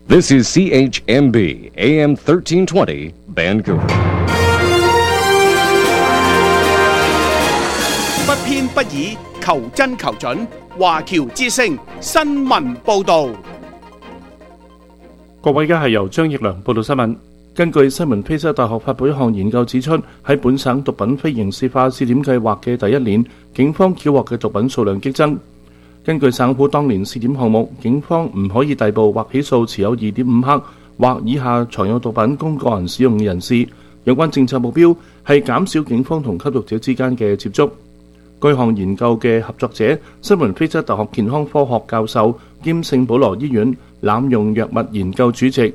This is CHMB AM 1320 Vancouver。 不偏不倚，求真求準。華僑之聲新聞報導。 各位，而家係由張奕良報道新聞。根據西門菲斯大學發表一項研究指出，喺本省毒品非刑事化試點計劃嘅第一年，警方繳獲嘅毒品數量激增。根據省府當年試點項目，警方唔可以逮捕或起訴持有 2.5 克或以下藏有毒品供個人使用嘅人士。有關政策目標係減少警方同吸毒者之間嘅接觸。該項研究嘅合作者，西門菲斯大學健康科學教授兼聖保羅醫院濫用藥物研究主席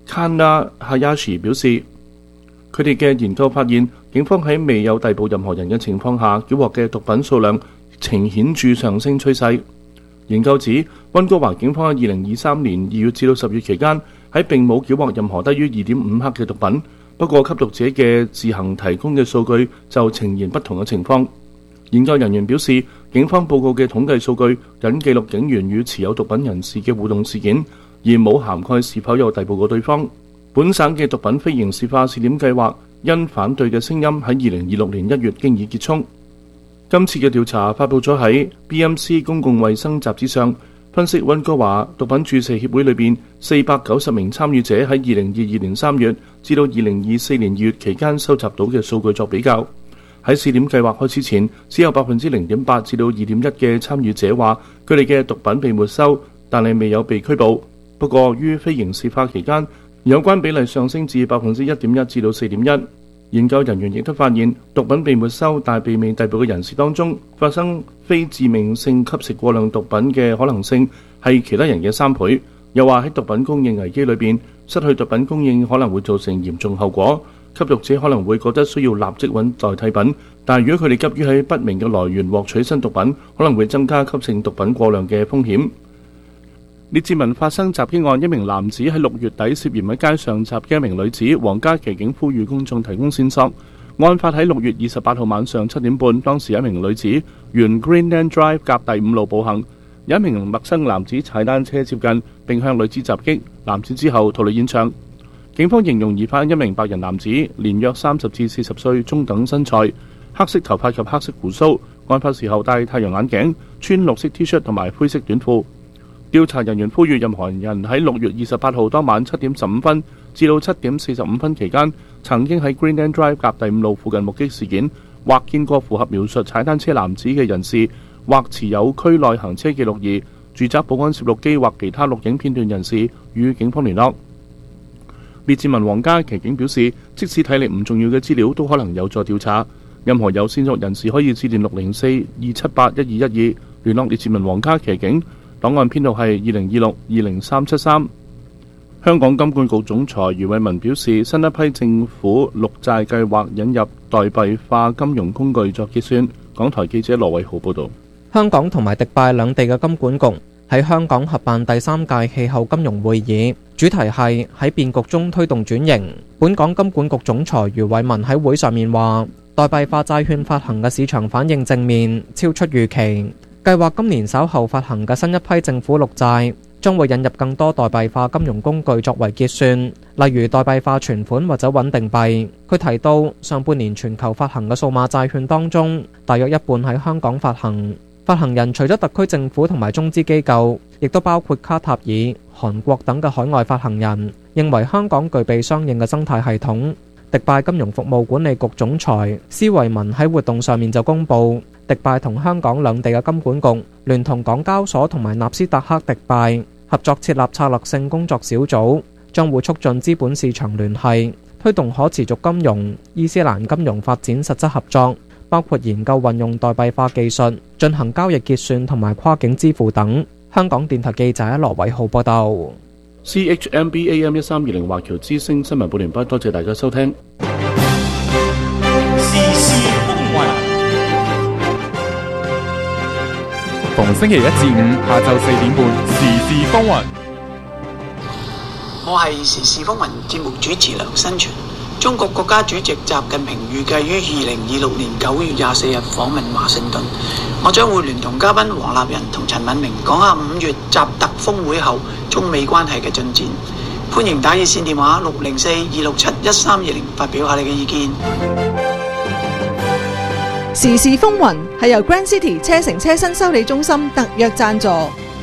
Kana Hayashi 表示，佢哋嘅研究發現，警方喺未有逮捕任何人嘅情況下，繳獲嘅毒品數量呈顯著上升趨勢。研究指，溫哥華警方喺2023年2月至到10月期間，喺並冇繳獲任何低於 2.5 克嘅毒品。不過，吸毒者嘅自行提供嘅數據就呈現不同嘅情況。研究人員表示，警方報告嘅統計數據僅記錄警員與持有毒品人士嘅互動事件，而冇涵蓋是否有逮捕過對方。本省嘅毒品非刑事化試點計劃因反對嘅聲音喺2026年1月經已結束。今次嘅調查發布咗喺 BMC 公共衛生雜誌上，分析溫哥華毒品注射協會裏邊490名參與者喺2022年3月至到2024年2月期間收集到嘅數據作比較。喺試點計劃開始前，只有 0.8% 至到 2.1% 嘅參與者話佢哋嘅毒品被沒收，但係未有被拘捕。不過於非刑事化期間，有關比例上升至 1.1% 至到 4.1%。研究人員亦都發現，毒品被沒收但被未逮捕嘅人士當中，發生非致命性吸食過量毒品嘅可能性係其他人嘅3倍。又話喺毒品供應危機裏邊，失去毒品供應可能會造成嚴重後果。吸毒者可能會覺得需要立即揾代替品，但如果佢哋急於喺不明嘅來源獲取新毒品，可能會增加吸食毒品過量嘅風險。列治文發生襲擊案，一名男子喺6月底涉嫌喺街上襲擊一名女子。皇家騎警呼籲公眾提供線索。案發喺6月28號晚上7點半，當時一名女子沿 Greenland Drive 夾第5路步行，有一名陌生男子踩單車接近並向女子襲擊，男子之後逃離現場。警方形容疑犯一名白人男子，年約30至40歲，中等身材，黑色頭髮及黑色鬍鬚。案發時候戴太陽眼鏡，穿綠色 T 恤同埋灰色短褲。調查人員呼籲任何人喺6月28號當晚7點15分至到7點45分期間，曾經喺 Greenland Drive 夾第5路附近目擊事件，或見過符合描述踩單車男子嘅人士，或持有區內行車記錄儀、住宅保安攝錄機或其他錄影片段人士，與警方聯絡。列治文皇家騎警表示，即使睇嚟唔重要嘅資料都可能有助調查。任何有線索人士可以致電604-278-1212聯絡列治文皇家騎警。檔案編號係2026-20373。香港金管局總裁余偉文表示，新一批政府綠債計劃引入代幣化金融工具作結算。港台記者羅偉豪報導。 香港同埋迪拜兩地嘅金管局喺香港合辦第3屆氣候金融會議，主題係喺變局中推動轉型。本港金管局總裁余偉文喺會上面話，代幣化債券發行嘅市場反應正面，超出預期。計劃今年稍後發行嘅新一批政府綠債，將會引入更多代幣化金融工具作為結算，例如代幣化存款或者穩定幣。佢提到，上半年全球發行嘅數碼債券當中，大約一半喺香港發行。發行人除咗特區政府同埋中資機構，亦都包括卡塔爾、韓國等嘅海外發行人，認為香港具備相應嘅生態系統。迪拜金融服務管理局總裁施維文喺活動上面就公布，迪拜同香港兩地嘅金管局聯同港交所同埋納斯達克迪拜合作設立策略性工作小組，將會促進資本市場聯繫，推動可持續金融、伊斯蘭金融發展實質合作，包括研究運用代幣化技術進行交易結算同埋跨境支付等。香港電台記者羅偉浩報道。 CHMB AM 1320華僑之聲新聞報聯播，多謝大家收聽。 時事風雲，逢星期1至5下晝4點半，時事風雲。 我係時事風雲節目主持梁新全。 中國國家主席習近平預計於2026年9月24日訪問華盛頓，我將會聯同嘉賓黃立仁同陳敏明講下5月習特峰會後中美關係嘅進展。歡迎打熱線電話604-267-1320發表下你嘅意見。 時事風雲係由 Grand City 車城車身修理中心特約贊助。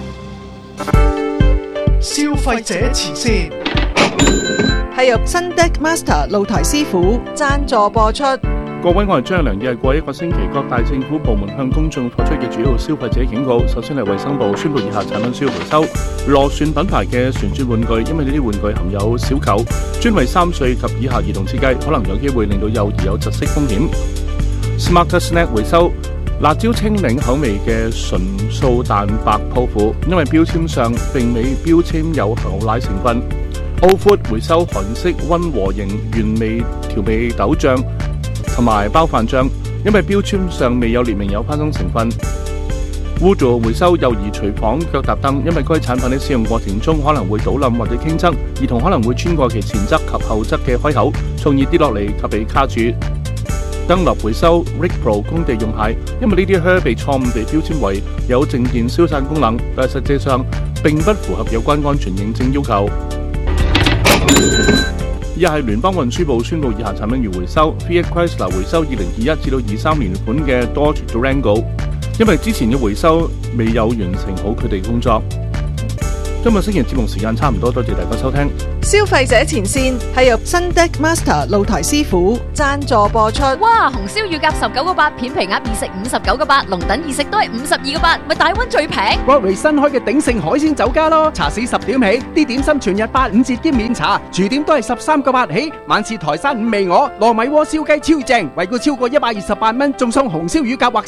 消費者前線係由新 Deck Master 露台師傅贊助播出。 各位，我係張良，又係過一個星期各大政府部門向公眾發出嘅主要消費者警告。首先係衛生部宣布以下產品需要回收：螺旋品牌嘅旋轉玩具，因為呢啲玩具含有小球，專為3歲及以下兒童設計，可能有機會令到幼兒有窒息風險。Smart Snack 回收辣椒清檸口味嘅純素蛋白泡芙，因為標籤上並未標籤有牛奶成分。Old Food 回收韓式溫和型原味調味豆醬同埋包飯醬，因為標籤上未有列明有花生成分。Voodoo 回收幼兒廚房腳踏燈，因為該產品喺使用過程中可能會倒冧或者傾側，兒童可能會穿過其前側及後側嘅開口，從而跌落嚟及被卡住。燈蠟回收 Rig Pro 工地用鞋，因為呢啲靴被錯誤地標籤為有靜電消散功能，但實際上並不符合有關安全認證要求。以下係聯邦運輸部宣布以下產品要回收 ：Fiat Chrysler 回收2021至到23年款嘅 Dodge Durango， 因為之前嘅回收未有完成好佢哋工作。今日星期節目時間差唔多，多謝大家收聽。 消費者前線係由新 Deck Master 露台師傅贊助播出。 哇！紅燒乳鴿19個8，片皮鴨二食59個8，龍躉二食都係52個8，咪大溫最平。 Broadway 新開嘅鼎盛海鮮酒家咯，茶市10點起，啲點心全日85折兼免茶，廚點都係13個8起，晚市台山五味鵝、糯米鍋燒雞超正，惠顧超過128蚊，仲送紅燒乳鴿或